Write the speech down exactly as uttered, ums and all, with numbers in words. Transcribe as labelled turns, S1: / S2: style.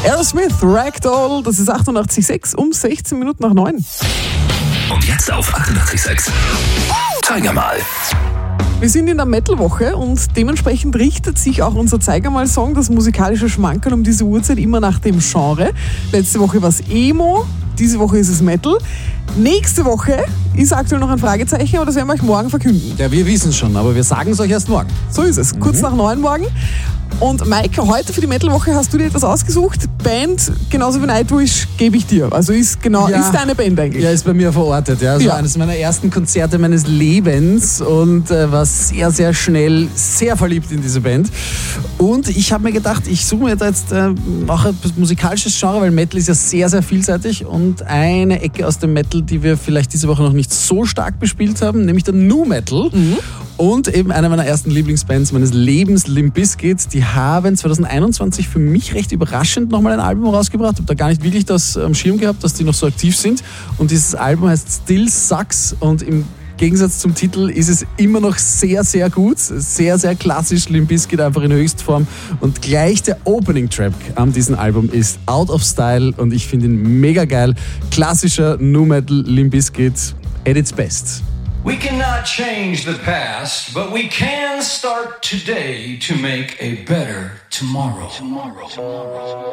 S1: Aerosmith, Ragdoll, das ist achtundachtzig Komma sechs um sechzehn Minuten nach neun.
S2: Und jetzt auf achtundachtzig Komma sechs. Zeiger mal.
S1: Wir sind in der Metal-Woche und dementsprechend richtet sich auch unser Zeiger-mal-Song, das musikalische Schmankerl um diese Uhrzeit, immer nach dem Genre. Letzte Woche war es Emo, diese Woche ist es Metal. Nächste Woche ist aktuell noch ein Fragezeichen, aber das werden wir euch morgen verkünden.
S3: Ja, wir wissen schon, aber wir sagen es euch erst morgen.
S1: So ist es, kurz mhm. nach neun morgen. Und Maike, heute für die Metal-Woche hast du dir etwas ausgesucht. Band, genauso wie Nightwish, gebe ich dir. Also ist genau
S3: ja.
S1: ist deine Band eigentlich.
S3: Ja, ist bei mir verortet. Ja. Also
S1: ja.
S3: eines meiner ersten Konzerte meines Lebens und äh, war sehr, sehr schnell sehr verliebt in diese Band. Und ich habe mir gedacht, ich suche mir da jetzt äh, auch ein musikalisches Genre, weil Metal ist ja sehr, sehr vielseitig und eine Ecke aus dem Metal, die wir vielleicht diese Woche noch nicht so stark bespielt haben, nämlich der Nu Metal. Mhm. Und eben eine meiner ersten Lieblingsbands meines Lebens, Limp Bizkit, die haben zwanzig einundzwanzig für mich recht überraschend nochmal ein Album rausgebracht. Ich habe da gar nicht wirklich das am Schirm gehabt, dass die noch so aktiv sind. Und dieses Album heißt Still Sucks und im Gegensatz zum Titel ist es immer noch sehr, sehr gut. Sehr, sehr klassisch, Limp Bizkit einfach in Höchstform. Und gleich der Opening-Track an diesem Album ist Out of Style und ich finde ihn mega geil. Klassischer Nu-Metal Limp Bizkit at its best.
S4: We cannot change the past, but we can start today to make a better tomorrow. Tomorrow. Tomorrow.